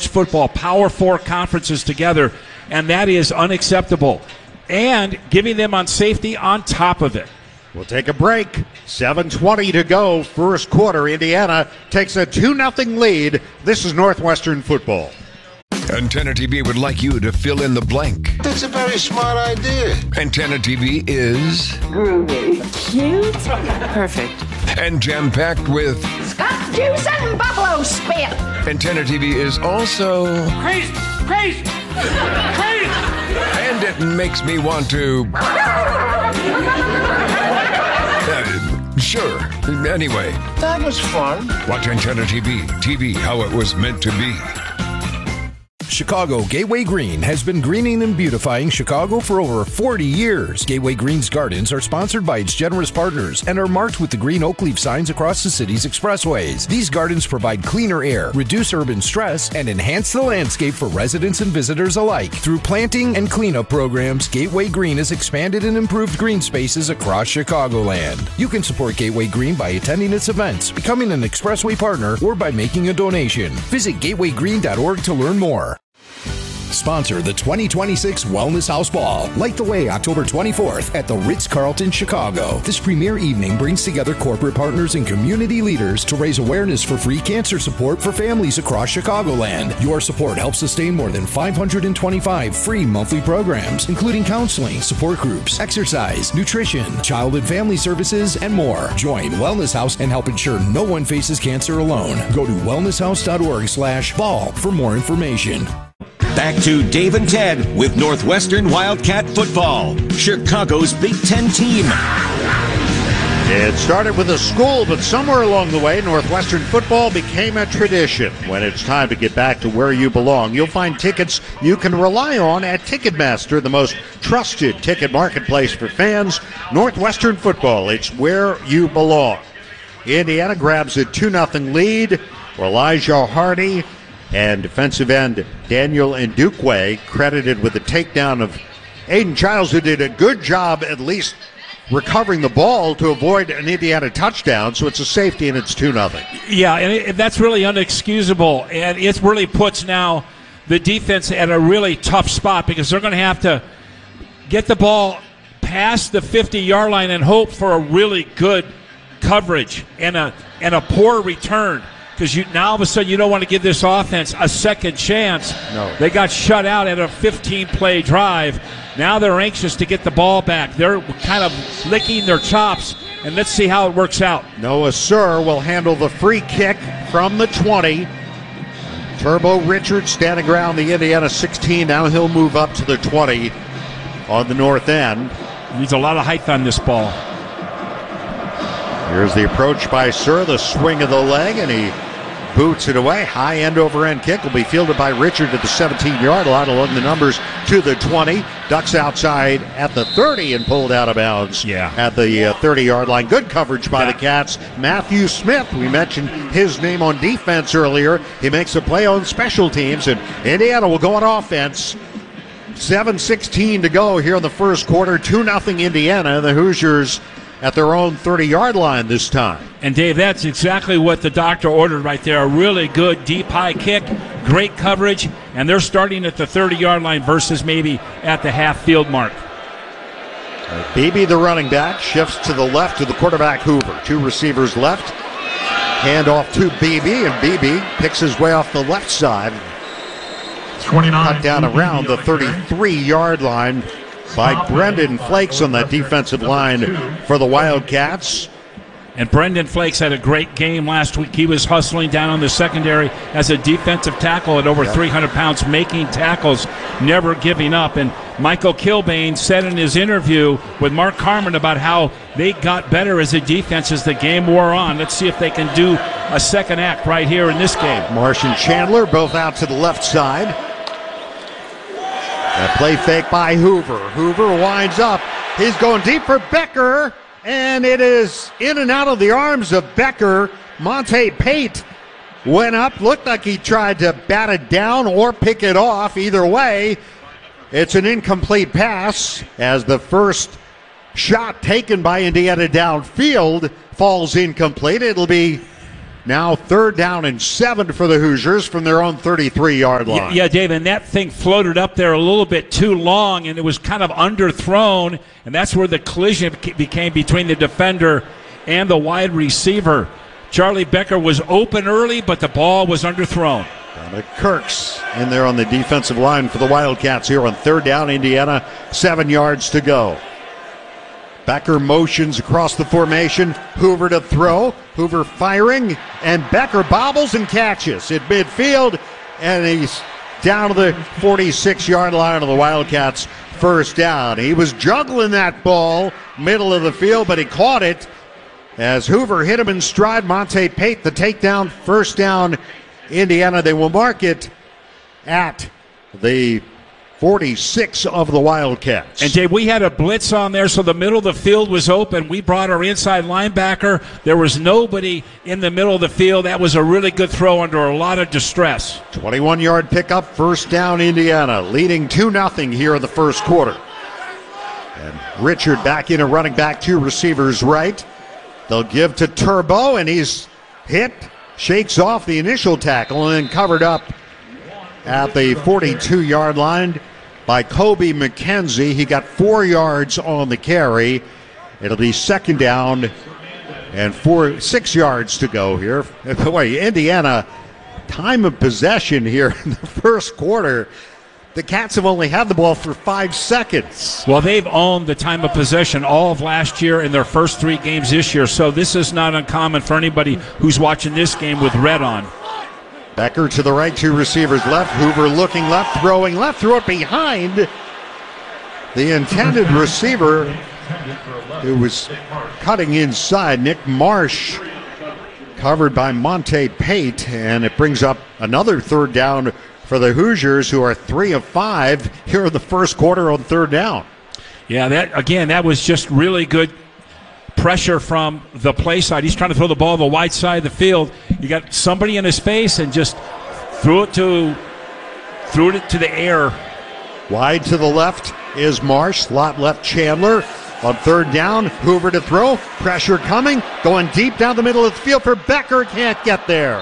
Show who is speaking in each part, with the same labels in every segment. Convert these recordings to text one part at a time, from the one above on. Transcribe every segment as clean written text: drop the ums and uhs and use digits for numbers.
Speaker 1: football, Power 4 conferences together, and that is unacceptable. And giving them on safety on top of it.
Speaker 2: We'll take a break. 7:20 to go. First quarter. Indiana takes a 2-0 lead. This is Northwestern football.
Speaker 3: Antenna TV would like you to fill in the blank.
Speaker 4: That's a very smart idea.
Speaker 3: Antenna TV is
Speaker 5: groovy, cute, perfect,
Speaker 3: and jam-packed with
Speaker 5: Scott juice and buffalo spit.
Speaker 3: Antenna TV is also
Speaker 1: Crazy!
Speaker 3: And it makes me want to sure. Anyway,
Speaker 4: That was fun.
Speaker 3: watch Antenna TV. TV how it was meant to be.
Speaker 6: Chicago Gateway Green has been greening and beautifying Chicago for over 40 years. Gateway Green's gardens are sponsored by its generous partners and are marked with the green oak leaf signs across the city's expressways. These gardens provide cleaner air, reduce urban stress, and enhance the landscape for residents and visitors alike. Through planting and cleanup programs, Gateway Green has expanded and improved green spaces across Chicagoland. You can support Gateway Green by attending its events, becoming an expressway partner, or by making a donation. Visit gatewaygreen.org to learn more. Sponsor the 2026 Wellness House Ball. Light the way October 24th at the Ritz-Carlton, Chicago. This premier evening brings together corporate partners and community leaders to raise awareness for free cancer support for families across Chicagoland. Your support helps sustain more than 525 free monthly programs, including counseling, support groups, exercise, nutrition, child and family services, and more. Join Wellness House and help ensure no one faces cancer alone. Go to wellnesshouse.org/ball for more information.
Speaker 7: Back to Dave and Ted with Northwestern Wildcat football, Chicago's Big Ten team.
Speaker 2: It started with a school, but somewhere along the way, Northwestern football became a tradition. When it's time to get back to where you belong, you'll find tickets you can rely on at Ticketmaster, the most trusted ticket marketplace for fans. Northwestern football, it's where you belong. Indiana grabs a 2-0 lead. Elijah Hardy and defensive end Daniel Ndukwe credited with the takedown of Aiden Childs, who did a good job at least recovering the ball to avoid an Indiana touchdown. So it's a safety and it's 2-0.
Speaker 1: Yeah, and that's really unexcusable. And it really puts now the defense at a really tough spot because they're going to have to get the ball past the 50-yard line and hope for a really good coverage and a poor return. Because now all of a sudden you don't want to give this offense a second chance.
Speaker 2: No.
Speaker 1: They got shut out at a 15-play drive. Now they're anxious to get the ball back. They're kind of licking their chops, and let's see how it works out.
Speaker 2: Noah Surr will handle the free kick from the 20. Turbo Richards standing around the Indiana 16. Now he'll move up to the 20 on the north end.
Speaker 1: Needs a lot of height on this ball.
Speaker 2: Here's the approach by Surr, the swing of the leg, and he boots it away. High end over end kick will be fielded by Richard at the 17-yard line along the numbers to the 20. Ducks outside at the 30 and pulled out of bounds at the 30-yard line. Good coverage by the Cats. Matthew Smith, we mentioned his name on defense earlier. He makes a play on special teams, and Indiana will go on offense. 7:16 to go here in the first quarter. 2-0 Indiana. The Hoosiers at their own 30-yard line this time.
Speaker 1: And, Dave, that's exactly what the doctor ordered right there. A really good deep high kick, great coverage, and they're starting at the 30-yard line versus maybe at the half-field mark.
Speaker 2: Beebe, the running back, shifts to the left to the quarterback, Hoover. Two receivers left. Hand off to Beebe, and Beebe picks his way off the left side.
Speaker 8: 29.
Speaker 2: Cut down around the 33-yard line by Brendan Flakes on that defensive line for the Wildcats.
Speaker 1: And Brendan Flakes had a great game last week. He was hustling down on the secondary as a defensive tackle at over 300 pounds, making tackles, never giving up. And Michael Kilbane said in his interview with Mark Carman about how they got better as a defense as the game wore on. Let's see if they can do a second act right here in this game.
Speaker 2: Marsh and Chandler both out to the left side. A play fake by Hoover. Hoover winds up. He's going deep for Becker, and it is in and out of the arms of Becker. Monte Pate went up. Looked like he tried to bat it down or pick it off. Either way, it's an incomplete pass as the first shot taken by Indiana downfield falls incomplete. It'll be Now 3rd down and 7 for the Hoosiers from their own 33-yard line.
Speaker 1: Yeah, Dave, and that thing floated up there a little bit too long, and it was kind of underthrown, and that's where the collision became between the defender and the wide receiver. Charlie Becker was open early, but the ball was underthrown.
Speaker 2: Kirks in there on the defensive line for the Wildcats here on 3rd down, Indiana, 7 yards to go. Becker motions across the formation. Hoover to throw. Hoover firing, and Becker bobbles and catches at midfield, and he's down to the 46-yard line of the Wildcats. 1st down. He was juggling that ball middle of the field, but he caught it as Hoover hit him in stride. Monte Pate the takedown. 1st down, Indiana. They will mark it at the 46 of the Wildcats.
Speaker 1: And Dave, we had a blitz on there, so the middle of the field was open. We brought our inside linebacker. There was nobody in the middle of the field. That was a really good throw under a lot of distress.
Speaker 2: 21-yard pickup, 1st down, Indiana, leading 2-0 here in the 1st quarter. And Richard back in a running back, 2 receivers right. They'll give to Turbo, and he's hit, shakes off the initial tackle, and then covered up at the 42-yard line by Kobe McKenzie. He got 4 yards on the carry. It'll be 2nd down and 6 yards to go here. Boy, Indiana, time of possession here in the 1st quarter. The Cats have only had the ball for 5 seconds.
Speaker 1: Well, they've owned the time of possession all of last year in their first 3 games this year, so this is not uncommon for anybody who's watching this game with red on.
Speaker 2: Becker to the right, 2 receivers left. Hoover looking left, throwing left, threw it behind the intended receiver who was cutting inside. Nick Marsh covered by Monte Pate, and it brings up another 3rd down for the Hoosiers, who are 3 of 5 here in the 1st quarter on 3rd down.
Speaker 1: Yeah, that was just really good pressure from the play side. He's trying to throw the ball to the wide side of the field. You got somebody in his face and just threw it to the air.
Speaker 2: Wide to the left is Marsh. Slot left Chandler. On 3rd down, Hoover to throw. Pressure coming. Going deep down the middle of the field for Becker. Can't get there.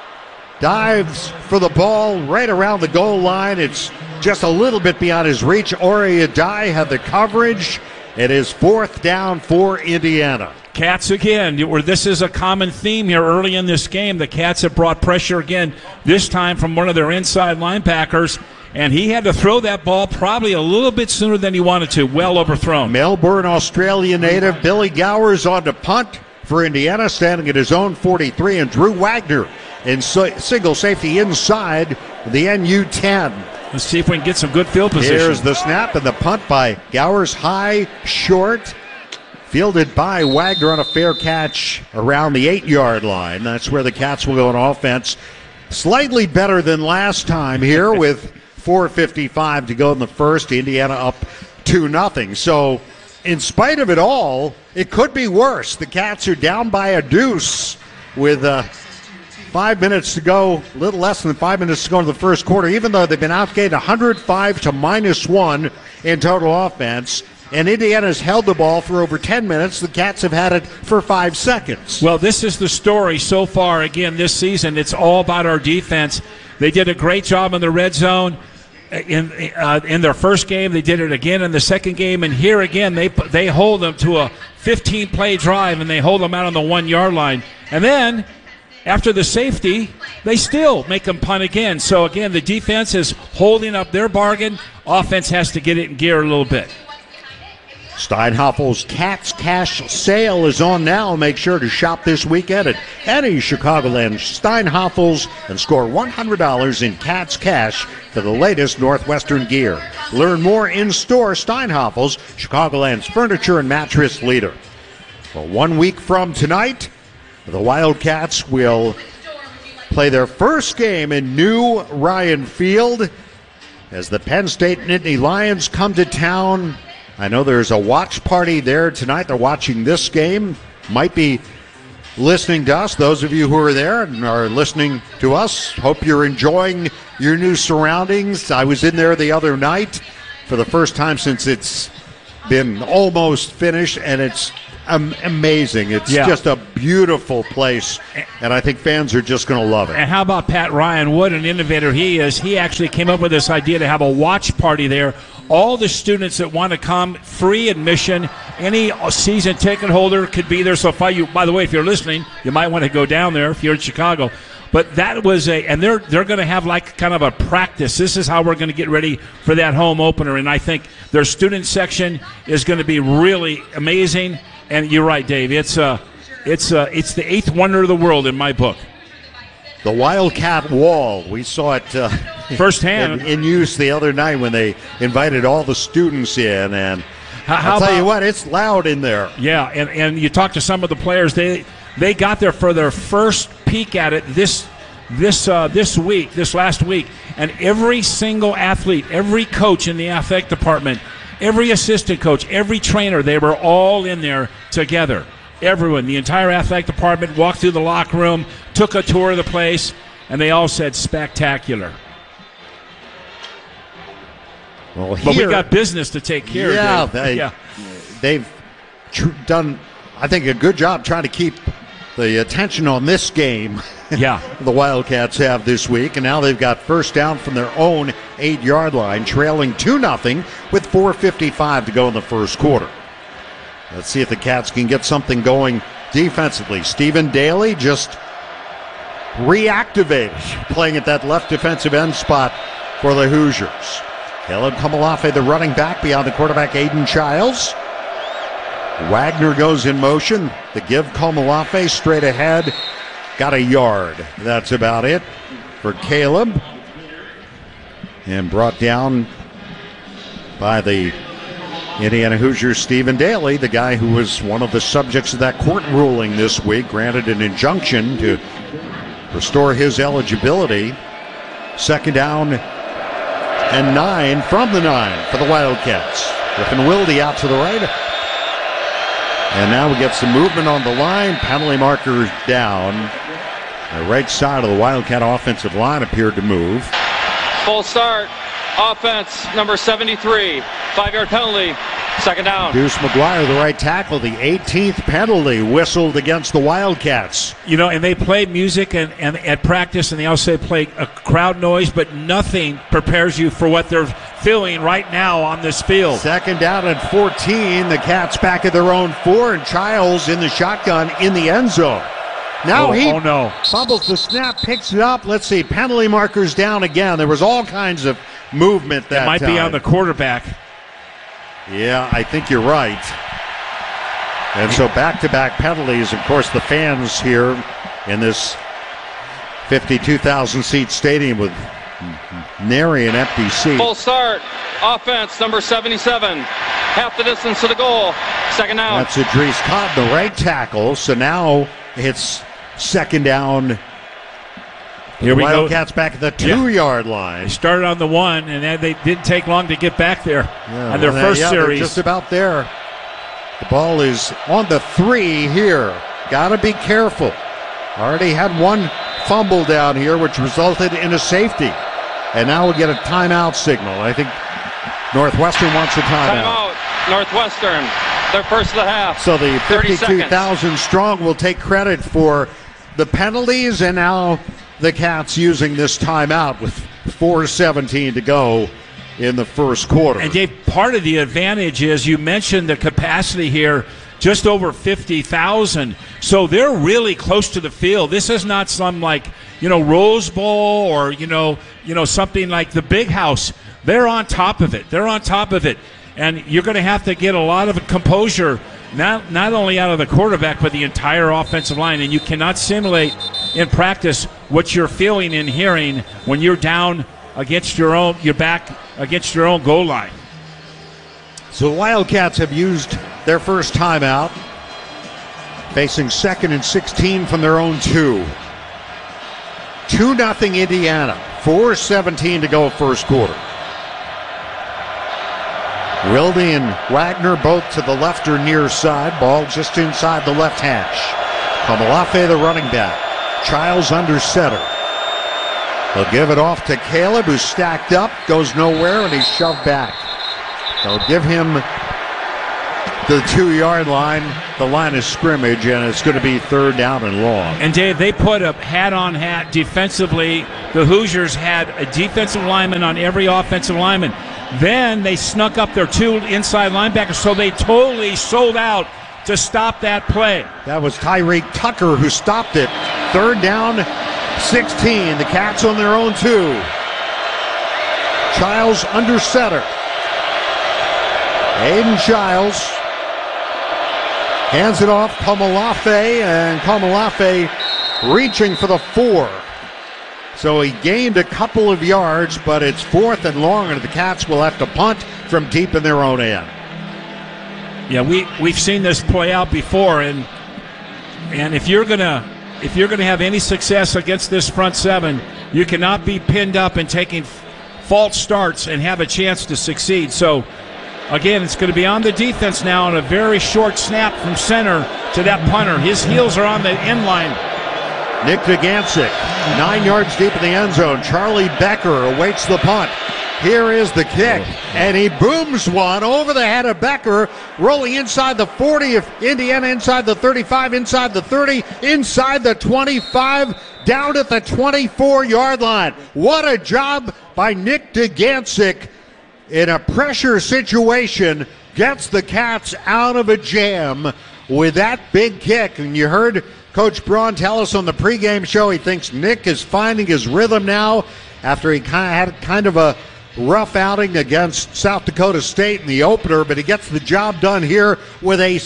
Speaker 2: Dives for the ball right around the goal line. It's just a little bit beyond his reach. Ori Adai had the coverage. It is 4th down for Indiana.
Speaker 1: Cats again. This is a common theme here early in this game. The Cats have brought pressure again, this time from one of their inside linebackers, and he had to throw that ball probably a little bit sooner than he wanted to. Well overthrown.
Speaker 2: Melbourne, Australia native Billy Gowers on to punt for Indiana, standing at his own 43, and Drew Wagner in single safety inside the NU 10.
Speaker 1: Let's see if we can get some good field position.
Speaker 2: Here's the snap and the punt by Gowers, high, short, fielded by Wagner on a fair catch around the 8-yard line. That's where the Cats will go on offense. Slightly better than last time here with 4:55 to go in the 1st. Indiana up 2-0. So in spite of it all, it could be worse. The Cats are down by a deuce with 5 minutes to go, a little less than 5 minutes to go in the 1st quarter, even though they've been outgained 105 to -1 in total offense. And Indiana's held the ball for over 10 minutes. The Cats have had it for 5 seconds.
Speaker 1: Well, this is the story so far, again, this season. It's all about our defense. They did a great job in the red zone in their first game. They did it again in the second game. And here again, they hold them to a 15-play drive, and they hold them out on the 1-yard line. And then after the safety, they still make them punt again. So, again, the defense is holding up their bargain. Offense has to get it in gear a little bit.
Speaker 2: Steinhaffel's Cats Cash sale is on now. Make sure to shop this weekend at any Chicagoland Steinhaffel's and score $100 in Cats Cash for the latest Northwestern gear. Learn more in-store. Steinhaffel's, Chicagoland's furniture and mattress leader. Well, 1 week from tonight, the Wildcats will play their first game in new Ryan Field as the Penn State Nittany Lions come to town. I know there's a watch party there tonight. They're watching this game. Might be listening to us. Those of you who are there and are listening to us, hope you're enjoying your new surroundings. I was in there the other night for the first time since it's been almost finished, and it's amazing. It's just a beautiful place, and I think fans are just going to love it.
Speaker 1: And how about Pat Ryan? What an innovator he is. He actually came up with this idea to have a watch party there. All the students that want to come, free admission. Any season ticket holder could be there. So by the way, if you're listening, you might want to go down there if you're in Chicago. But that was and they're going to have like kind of a practice. This is how we're going to get ready for that home opener. And I think their student section is going to be really amazing. And you're right, Dave. It's the eighth wonder of the world in my book.
Speaker 2: The Wildcat Wall. We saw it
Speaker 1: firsthand
Speaker 2: in use the other night when they invited all the students in. And I'll tell you what, it's loud in there.
Speaker 1: Yeah, and you talk to some of the players. They got there for their first peek at it this last week, and every single athlete, every coach in the athletic department, every assistant coach, every trainer, they were all in there together. Everyone, the entire athletic department walked through the locker room, took a tour of the place, and they all said spectacular.
Speaker 2: Well,
Speaker 1: but we got business to take care of.
Speaker 2: They've done, I think, a good job trying to keep the attention on this game.
Speaker 1: Yeah.
Speaker 2: The Wildcats have this week, and now they've got first down from their own 8-yard line, trailing 2-0 with 4:55 to go in the first quarter. Let's see if the Cats can get something going defensively. Stephen Daly just reactivated, playing at that left defensive end spot for the Hoosiers. Caleb Komolafe, the running back, beyond the quarterback, Aiden Childs. Wagner goes in motion. The give, Komolafe straight ahead. Got a yard. That's about it for Caleb. And brought down by the Indiana Hoosiers, Stephen Daly, the guy who was one of the subjects of that court ruling this week, granted an injunction to restore his eligibility. Second down and 9 from the 9 for the Wildcats. Griffin Wilde out to the right. And now we get some movement on the line. Penalty marker down. The right side of the Wildcat offensive line appeared to move.
Speaker 9: Full start. Offense, number 73. 5-yard penalty. Second down.
Speaker 2: Deuce McGuire, the right tackle. The 18th penalty whistled against the Wildcats.
Speaker 1: You know, and they play music and at practice, and they also play a crowd noise, but nothing prepares you for what they're feeling right now on this field.
Speaker 2: Second down and 14. The Cats back at their own 4, and Childs in the shotgun in the end zone. Now he fumbles the snap, picks it up. Let's see, penalty markers down again. There was all kinds of movement that
Speaker 1: time. It might be on the quarterback.
Speaker 2: Yeah, I think you're right. And so back-to-back penalties. Of course, the fans here in this 52,000-seat stadium with nary an empty seat.
Speaker 9: Full start. Offense, number 77. Half the distance to the goal. Second down.
Speaker 2: That's Idris Cotton, the right tackle. So now it's second down.
Speaker 1: Here we go.
Speaker 2: Wildcats back at the 2-yard line.
Speaker 1: They started on the 1, and they didn't take long to get back there on their first series.
Speaker 2: They're just about there. The ball is on the 3 here. Got to be careful. Already had one fumble down here, which resulted in a safety. And now we'll get a timeout signal. I think Northwestern wants a timeout.
Speaker 9: Timeout. Northwestern. Their first of the half.
Speaker 2: So the 52,000 strong will take credit for the penalties, and now the Cats using this timeout with 4:17 to go in the first quarter.
Speaker 1: And Dave, part of the advantage is you mentioned the capacity here, just over 50,000. So they're really close to the field. This is not some Rose Bowl or something like the Big House. They're on top of it. They're on top of it. And you're going to have to get a lot of composure, not only out of the quarterback, but the entire offensive line. And you cannot simulate in practice what you're feeling and hearing when you're down against you're back against your own goal line.
Speaker 2: So the Wildcats have used their first timeout, facing 2nd and 16 from their own 2. 2-0 Indiana. 4:17 to go first quarter. Wilde and Wagner both to the left or near side. Ball just inside the left hash. Komolafe, the running back. Childs under center. They'll give it off to Caleb, who's stacked up, goes nowhere, and he's shoved back. They'll give him the 2-yard line, the line of scrimmage, and it's going to be 3rd down and long.
Speaker 1: And Dave, they put a hat-on-hat defensively. The Hoosiers had a defensive lineman on every offensive lineman. Then they snuck up their 2 inside linebackers, so they totally sold out to stop that play.
Speaker 2: That was Tyreek Tucker who stopped it. 3rd down, 16. The Cats on their own 2. Childs under center. Aiden Childs hands it off Komolafe, and Komolafe reaching for the 4. So he gained a couple of yards, but it's 4th and long, and the Cats will have to punt from deep in their own end.
Speaker 1: Yeah, we've seen this play out before, and if you're gonna have any success against this front 7, you cannot be pinned up and taking false starts and have a chance to succeed. So again, it's going to be on the defense now on a very short snap from center to that punter. His heels are on the end line.
Speaker 2: Nick Dugancic, 9 yards deep in the end zone. Charlie Becker awaits the punt. Here is the kick, and he booms one over the head of Becker, rolling inside the 40 of Indiana, inside the 35, inside the 30, inside the 25, down at the 24-yard line. What a job by Nick Dugancic in a pressure situation, gets the Cats out of a jam with that big kick. And you heard Coach Braun tell us on the pregame show he thinks Nick is finding his rhythm now after he had a rough outing against South Dakota State in the opener, but he gets the job done here with a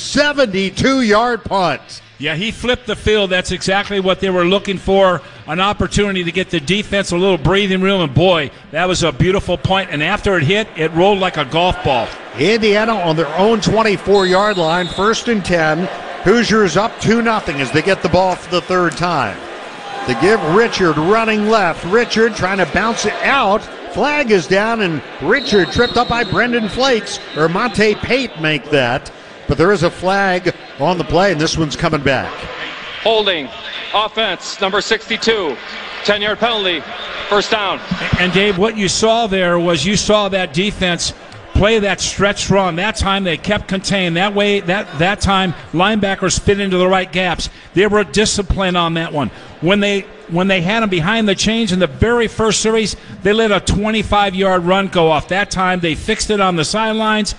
Speaker 2: 72-yard punt.
Speaker 1: Yeah, he flipped the field. That's exactly what they were looking for, an opportunity to get the defense a little breathing room, and boy, that was a beautiful point. And after it hit, it rolled like a golf ball.
Speaker 2: Indiana on their own 24-yard line, 1st and 10. Hoosiers up 2-0 as they get the ball for the 3rd time. They give Richard running left. Richard trying to bounce it out. Flag is down, and Richard tripped up by Brendan Flakes, or Monte Pate make that. But there is a flag on the play, and this one's coming back.
Speaker 9: Holding. Offense, number 62. 10-yard penalty. 1st down.
Speaker 1: And Dave, what you saw there was you saw that defense play that stretch run. That time they kept contained. That way, that time linebackers fit into the right gaps. They were disciplined on that one. When they had them behind the chains in the very first series, they let a 25-yard run go off. That time they fixed it on the sidelines,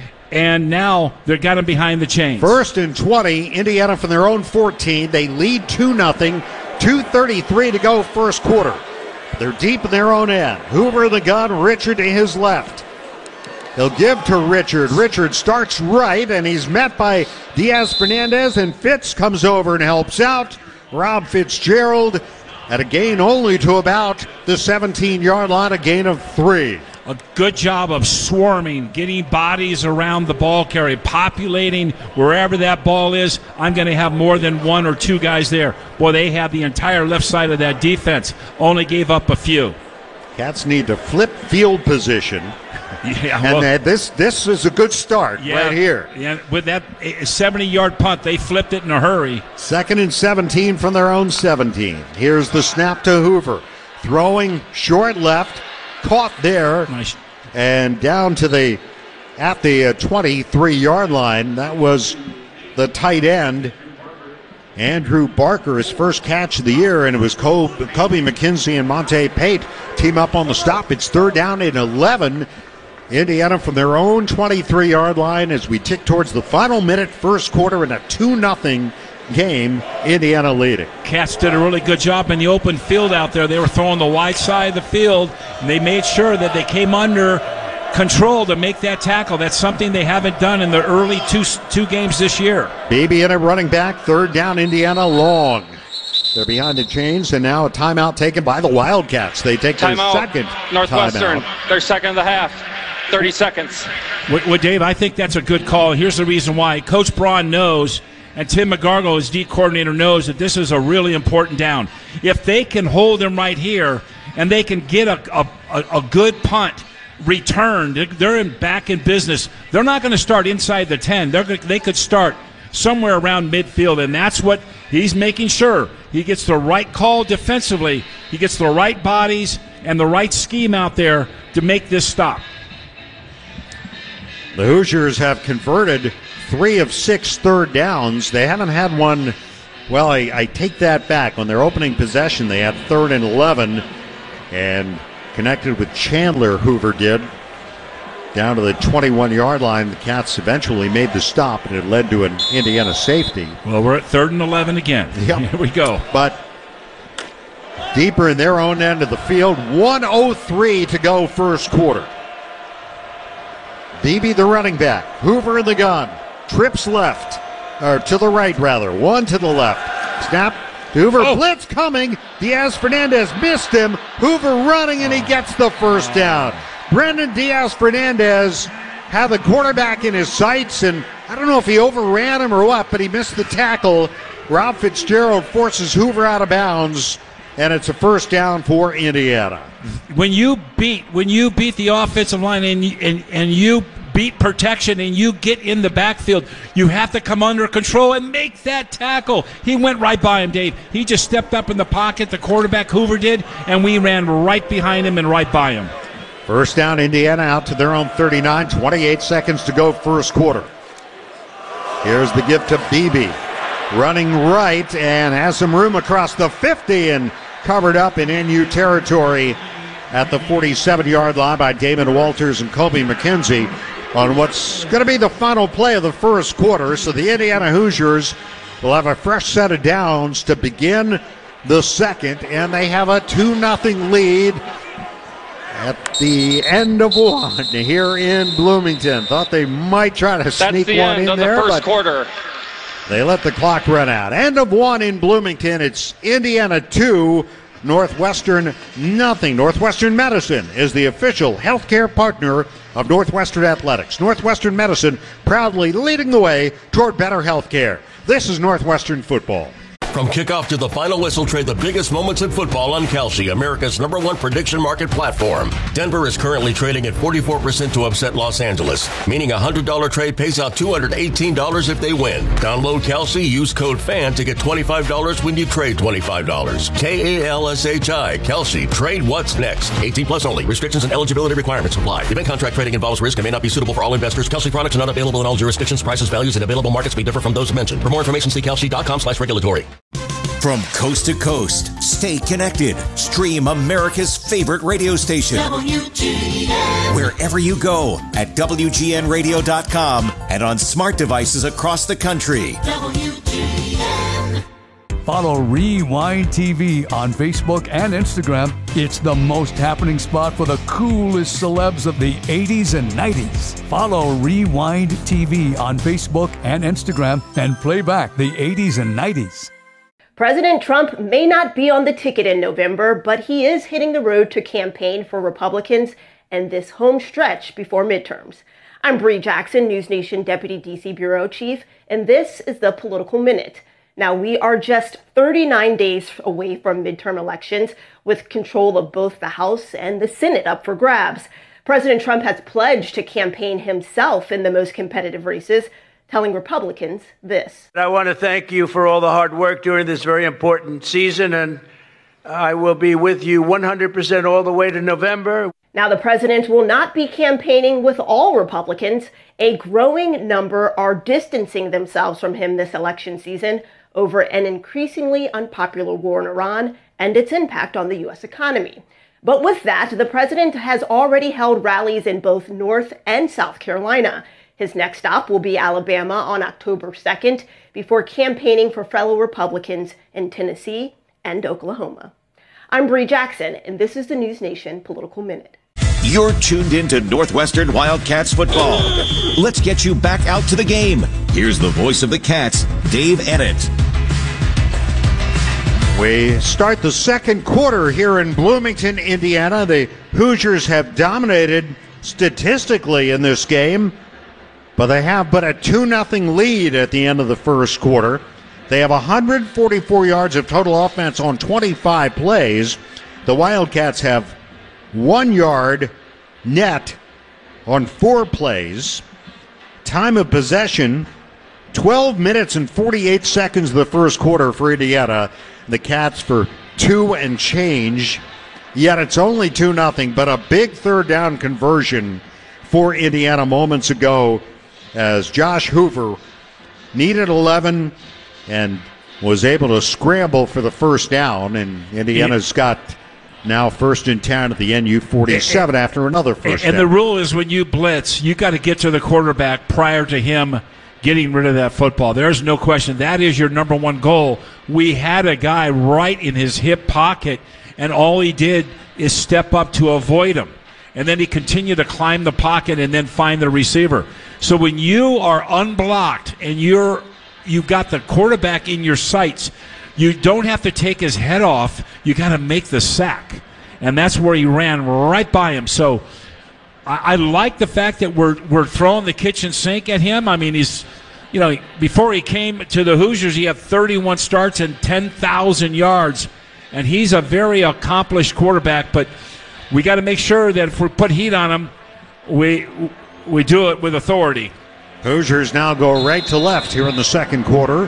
Speaker 1: and now they've got them behind the chains.
Speaker 2: 1st and 20, Indiana from their own 14. They lead 2-0, 2:33 to go first quarter. They're deep in their own end. Hoover the gun, Richard to his left. He'll give to Richard. Richard starts right, and he's met by Diaz-Fernandez, and Fitz comes over and helps out. Rob Fitzgerald at a gain only to about the 17-yard line, a gain of 3.
Speaker 1: A good job of swarming, getting bodies around the ball carrier, populating wherever that ball is. I'm going to have more than 1 or 2 guys there. Boy, they have the entire left side of that defense. Only gave up a few.
Speaker 2: Cats need to flip field position.
Speaker 1: Yeah,
Speaker 2: and this is a good start right here.
Speaker 1: Yeah, with that 70-yard punt, they flipped it in a hurry.
Speaker 2: 2nd and 17 from their own 17. Here's the snap to Hoover. Throwing short left, caught there,
Speaker 1: nice.
Speaker 2: And down to the 23-yard line. That was the tight end, Andrew Barker, his first catch of the year, and it was Kobe McKenzie and Monte Pate team up on the stop. It's 3rd down and 11. Indiana from their own 23-yard line as we tick towards the final minute, first quarter, in a 2-0 game, Indiana leading.
Speaker 1: Cats did a really good job in the open field out there. They were throwing the wide side of the field, and they made sure that they came under control to make that tackle. That's something they haven't done in the early two games this year.
Speaker 2: Beebe in a running back, 3rd down, Indiana long. They're behind the chains, and now a timeout taken by the Wildcats. They take their second
Speaker 9: Northwestern,
Speaker 2: timeout.
Speaker 9: Their second of the half. 30 seconds.
Speaker 1: Well, Dave, I think that's a good call. Here's the reason why. Coach Braun knows, and Tim McGargle, his D coordinator, knows that this is a really important down. If they can hold them right here and they can get a good punt return, they're back in business. They're not going to start inside the 10. They could start somewhere around midfield, and that's what he's making sure. He gets the right call defensively. He gets the right bodies and the right scheme out there to make this stop.
Speaker 2: The Hoosiers have converted 3 of 6 third downs. They haven't had one. Well, I take that back. On their opening possession, they had 3rd and 11 and connected with Chandler, Hoover did. Down to the 21-yard line. The Cats eventually made the stop, and it led to an Indiana safety.
Speaker 1: Well, we're at 3rd and 11 again.
Speaker 2: Yep.
Speaker 1: Here we go.
Speaker 2: But deeper in their own end of the field, 1:03 to go first quarter. Beebe, the running back. Hoover in the gun. Trips left. Or to the right, rather. 1 to the left. Snap. Hoover. Blitz coming. Diaz-Fernandez missed him. Hoover running, and he gets the first down. Brendan Diaz-Fernandez had the quarterback in his sights, and I don't know if he overran him or what, but he missed the tackle. Rob Fitzgerald forces Hoover out of bounds, and it's a first down for Indiana.
Speaker 1: When you beat the offensive line and you beat protection and you get in the backfield, you have to come under control and make that tackle. He went right by him, Dave. He just stepped up in the pocket, the quarterback Hoover did, and we ran right behind him and right by him.
Speaker 2: First down, Indiana out to their own 39, 28 seconds to go first quarter. Here's the give to Beebe. Running right and has some room across the 50 and covered up in NU territory at the 47-yard line by Damon Walters and Kobe McKenzie on what's going to be the final play of the first quarter. So the Indiana Hoosiers will have a fresh set of downs to begin the second, and they have a 2-0 lead at the end of one here in Bloomington. Thought they might try to sneak one in there. That's the end of the first quarter. They let the clock run out. End of one in Bloomington. It's Indiana 2, Northwestern nothing. Northwestern Medicine is the official healthcare partner of Northwestern Athletics. Northwestern Medicine proudly leading the way toward better healthcare. This is Northwestern football.
Speaker 10: From kickoff to the final whistle, trade the biggest moments in football on Kalshi, America's #1 prediction market platform. Denver is currently trading at 44% to upset Los Angeles, meaning a $100 trade pays out $218 if they win. Download Kalshi, use code FAN to get $25 when you trade $25. KALSHI, Kalshi, trade what's next. 18 plus only. Restrictions and eligibility requirements apply. Event contract trading involves risk and may not be suitable for all investors. Kalshi products are not available in all jurisdictions. Prices, values, and available markets may differ from those mentioned. For more information, see kalshi.com/regulatory.
Speaker 7: From coast to coast, stay connected. Stream America's favorite radio station. WGN. Wherever you go at WGNradio.com and on smart devices across the country. WGN.
Speaker 11: Follow Rewind TV on Facebook and Instagram. It's the most happening spot for the coolest celebs of the 80s and 90s. Follow Rewind TV on Facebook and Instagram and play back the 80s and 90s.
Speaker 12: President Trump may not be on the ticket in November, but he is hitting the road to campaign for Republicans in this home stretch before midterms. I'm Bree Jackson, News Nation Deputy D.C. Bureau Chief, and this is the Political Minute. Now, we are just 39 days away from midterm elections, with control of both the House and the Senate up for grabs. President Trump has pledged to campaign himself in the most competitive races, telling Republicans this.
Speaker 13: I want to thank you for all the hard work during this very important season, and I will be with you 100% all the way to November.
Speaker 12: Now, the president will not be campaigning with all Republicans. A growing number are distancing themselves from him this election season over an increasingly unpopular war in Iran and its impact on the U.S. economy. But with that, the president has already held rallies in both North and South Carolina. His next stop will be Alabama on October 2nd before campaigning for fellow Republicans in Tennessee and Oklahoma. I'm Bree Jackson, and this is the News Nation Political Minute.
Speaker 7: You're tuned into Northwestern Wildcats football. Let's get you back out to the game. Here's the voice of the Cats, Dave Ennett.
Speaker 2: We start the second quarter here in Bloomington, Indiana. The Hoosiers have dominated statistically in this game, but they have but a 2-0 lead at the end of the first quarter. They have 144 yards of total offense on 25 plays. The Wildcats have 1 yard net on 4 plays. Time of possession, 12 minutes and 48 seconds of the first quarter for Indiana. The Cats for 2 and change. Yet it's only 2-0, but a big third down conversion for Indiana moments ago as Josh Hoover needed 11 and was able to scramble for the first down, and Indiana's got now 1st and 10 at the NU 47 after another first down.
Speaker 1: And the rule is when you blitz, you got to get to the quarterback prior to him getting rid of that football. There's no question. That is your number one goal. We had a guy right in his hip pocket, and all he did is step up to avoid him. And then he continued to climb the pocket and then find the receiver. So when you are unblocked and you've got the quarterback in your sights, you don't have to take his head off. You got to make the sack. And that's where he ran right by him. So I like the fact that we're throwing the kitchen sink at him. I mean, he's, before he came to the Hoosiers, he had 31 starts and 10,000 yards. And he's a very accomplished quarterback, but we got to make sure that if we put heat on him, we do it with authority.
Speaker 2: Hoosiers now go right to left here in the second quarter.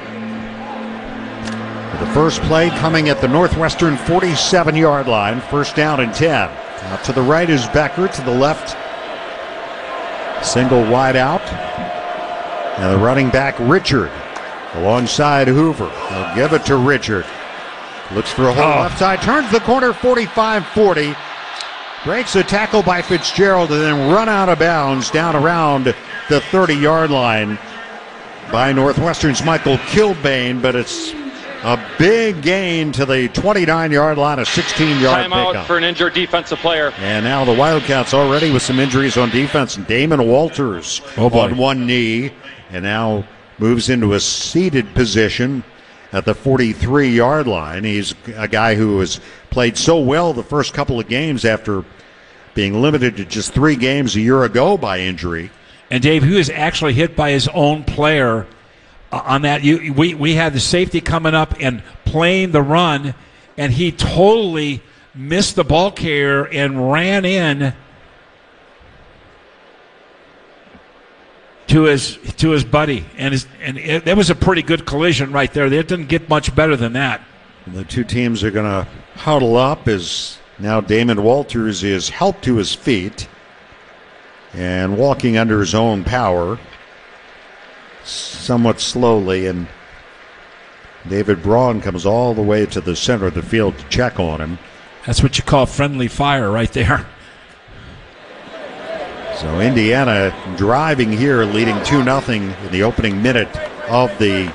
Speaker 2: The first play coming at the Northwestern 47-yard line, 1st down and 10. Out to the right is Becker, to the left, single wide out. And the running back, Richard, alongside Hoover. They'll give it to Richard. Looks for a hole left side, turns the corner, 45-40. Breaks a tackle by Fitzgerald and then run out of bounds down around the 30-yard line by Northwestern's Michael Kilbane, but it's a big gain to the 29-yard line, a 16-yard
Speaker 9: timeout
Speaker 2: pickup.
Speaker 9: For an injured defensive player.
Speaker 2: And now the Wildcats already with some injuries on defense. Damon Walters on one knee, and now moves into a seated position at the 43-yard line. He's a guy who has played so well the first couple of games after being limited to just 3 games a year ago by injury.
Speaker 1: And Dave, he was actually hit by his own player on that. We had the safety coming up and playing the run, and he totally missed the ball carrier and ran in to his buddy, and that was a pretty good collision right there. It didn't get much better than that.
Speaker 2: The two teams are going to huddle up as now Damon Walters is helped to his feet and walking under his own power somewhat slowly, and David Braun comes all the way to the center of the field to check on him.
Speaker 1: That's what you call friendly fire right there.
Speaker 2: So Indiana driving here, leading 2-0 in the opening minute of the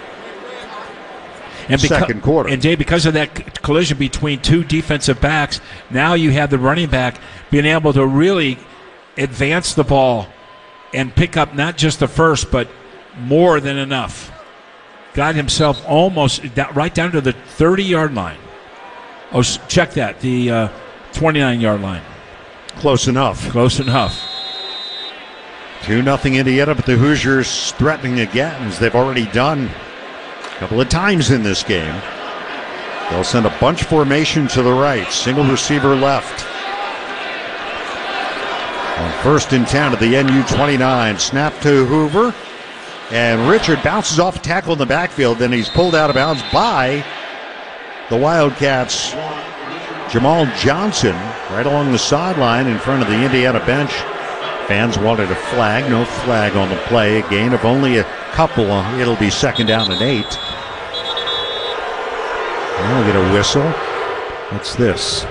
Speaker 2: second quarter.
Speaker 1: And Dave, because of that collision between two defensive backs, now you have the running back being able to really advance the ball and pick up not just the first, but more than enough. Got himself almost right down to the 30-yard line. Oh, check that, the 29-yard line.
Speaker 2: Close enough.
Speaker 1: Close enough.
Speaker 2: 2-0 Indiana, but the Hoosiers threatening again, as they've already done a couple of times in this game. They'll send a bunch formation to the right, single receiver left. On 1st and 10 at the NU 29, snap to Hoover, and Richard bounces off a tackle in the backfield, then he's pulled out of bounds by the Wildcats' Jamal Johnson, right along the sideline in front of the Indiana bench. Fans wanted a flag. No flag on the play. A gain of only a couple. It'll be 2nd down and 8. Now we'll get a whistle. What's this?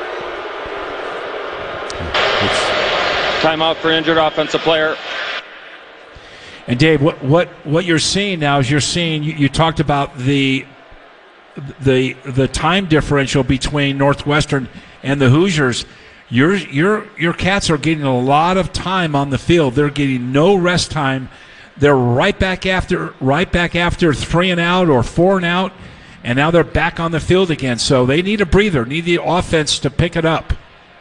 Speaker 9: Timeout for injured offensive player.
Speaker 1: And Dave, what you're seeing now is you talked about the time differential between Northwestern and the Hoosiers. Your Cats are getting a lot of time on the field. They're getting no rest time. They're right back after 3 and out or 4 and out, and now they're back on the field again. So they need a breather, need the offense to pick it up.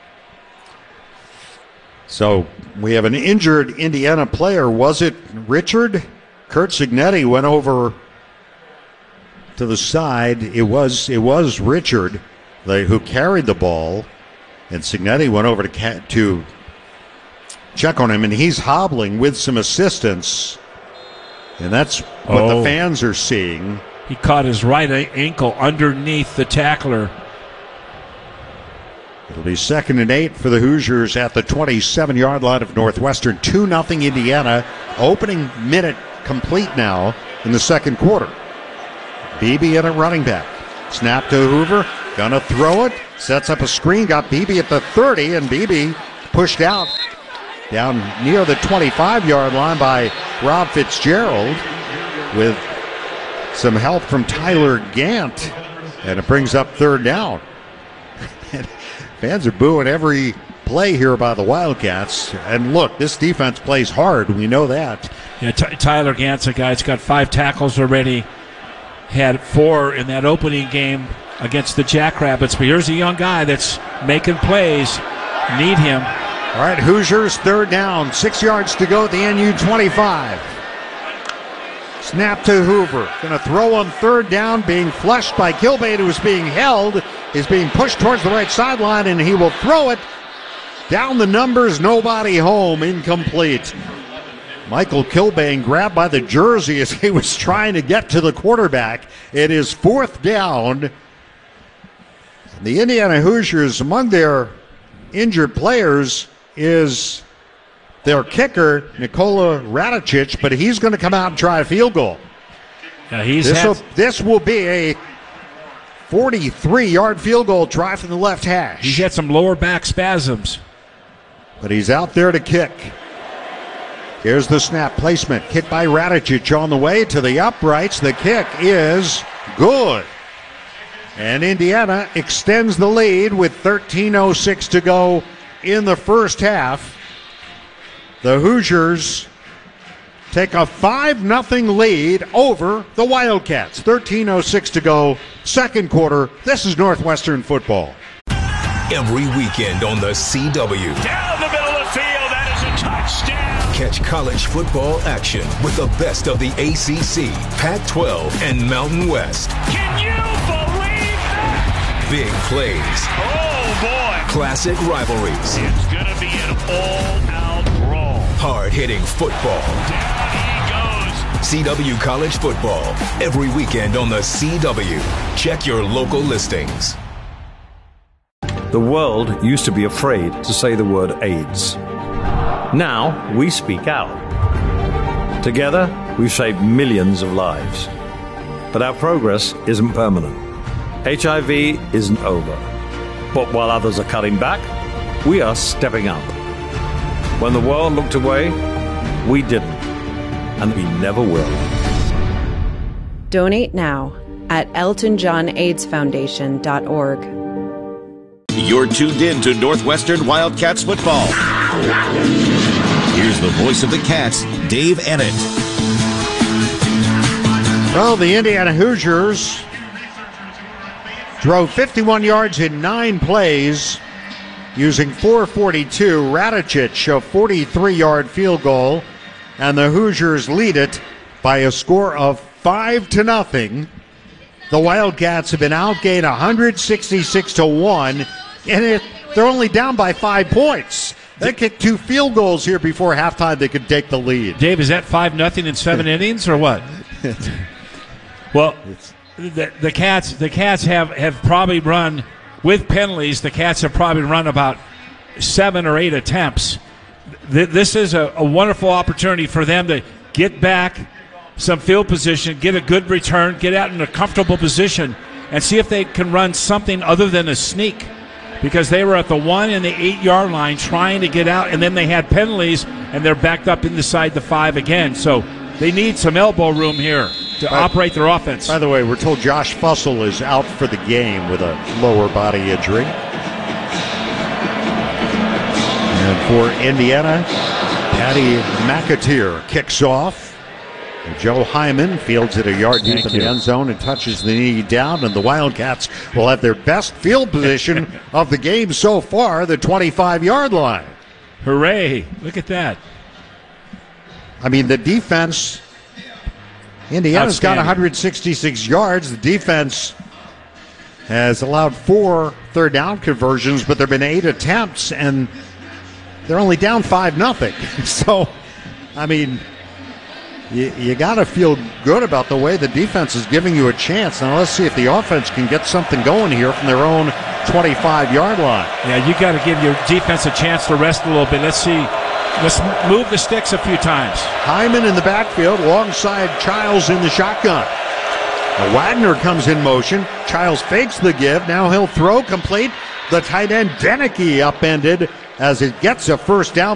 Speaker 2: So we have an injured Indiana player. Was it Richard? Kurt Signetti went over to the side. It was Richard who carried the ball. And Signetti went over to check on him, and he's hobbling with some assistance. And that's what the fans are seeing.
Speaker 1: He caught his right ankle underneath the tackler.
Speaker 2: It'll be 2nd and 8 for the Hoosiers at the 27-yard line of Northwestern. 2-0 Indiana. Opening minute complete now in the second quarter. Beebe in at running back. Snap to Hoover. Gonna throw it. Sets up a screen. Got Beebe at the 30, and Beebe pushed out down near the 25-yard line by Rob Fitzgerald with some help from Tyler Gant. And it brings up 3rd down. Fans are booing every play here by the Wildcats. And look, this defense plays hard. We know that.
Speaker 1: Yeah, Tyler Gant's a guy that's got 5 tackles already. Had 4 in that opening game against the Jackrabbits. But here's a young guy that's making plays. Need him.
Speaker 2: All right, Hoosiers, 3rd down. 6 yards to go at the NU 25. Snap to Hoover. Going to throw on 3rd down, being flushed by Kilbane, who is being held. Is being pushed towards the right sideline, and he will throw it down the numbers. Nobody home. Incomplete. Michael Kilbane grabbed by the jersey as he was trying to get to the quarterback. It is 4th down. The Indiana Hoosiers, among their injured players, is their kicker, Nikola Radicic, but he's going to come out and try a field goal.
Speaker 1: Yeah,
Speaker 2: this will be a 43-yard field goal try from the left hash.
Speaker 1: He's had some lower back spasms.
Speaker 2: But he's out there to kick. Here's the snap placement. Kick by Radicic on the way to the uprights. The kick is good. And Indiana extends the lead with 13:06 to go in the first half. The Hoosiers take a 5-0 lead over the Wildcats. 13:06 to go, second quarter. This is Northwestern football.
Speaker 3: Every weekend on the CW.
Speaker 14: Down the middle of the field, that is a touchdown.
Speaker 3: Catch college football action with the best of the ACC, Pac-12, and Mountain West.
Speaker 14: Can you believe that?
Speaker 3: Big plays.
Speaker 14: Oh, boy.
Speaker 3: Classic rivalries.
Speaker 14: It's going to be an all-out brawl.
Speaker 3: Hard-hitting football.
Speaker 14: Down he goes.
Speaker 3: CW College Football. Every weekend on the CW. Check your local listings.
Speaker 15: The world used to be afraid to say the word AIDS. Now we speak out. Together, we've saved millions of lives. But our progress isn't permanent. HIV isn't over. But while others are cutting back, we are stepping up. When the world looked away, we didn't. And we never will.
Speaker 16: Donate now at EltonJohnAIDSFoundation.org.
Speaker 17: You're tuned in to Northwestern Wildcats football. Here's the voice of the Cats, Dave Ennett.
Speaker 2: Well, the Indiana Hoosiers drove 51 yards in 9 plays using 4:42. Radicic, a 43-yard field goal, and the Hoosiers lead it by a score of 5-0. The Wildcats have been outgained 166-1, and they're only down by 5 points. They kicked 2 field goals here before halftime. They could take the lead.
Speaker 1: Dave, is that 5-0 in 7 innings or what? Well, the Cats have probably run, with penalties, the Cats have probably run about 7 or 8 attempts. This is a wonderful opportunity for them to get back some field position, get a good return, get out in a comfortable position, and see if they can run something other than a sneak. Because they were at the 1 and the 8-yard line trying to get out, and then they had penalties, and they're backed up inside the 5 again. So they need some elbow room here to operate their offense.
Speaker 2: By the way, we're told Josh Fussell is out for the game with a lower body injury. And for Indiana, Patty McAteer kicks off. Joe Hyman fields it a yard deep in the end zone and touches the knee down, and the Wildcats will have their best field position of the game so far, the 25-yard line.
Speaker 1: Hooray. Look at that.
Speaker 2: I mean, the defense, Indiana's got 166 yards. The defense has allowed 4 third down conversions, but there have been 8 attempts, and they're only down 5-0. So, I mean, you got to feel good about the way the defense is giving you a chance. Now let's see if the offense can get something going here from their own 25-yard line.
Speaker 1: Yeah, you got to give your defense a chance to rest a little bit. Let's see. Let's move the sticks a few times.
Speaker 2: Hyman in the backfield alongside Childs in the shotgun. Now Wagner comes in motion. Childs fakes the give. Now he'll throw complete. The tight end Deneke upended as it gets a first down.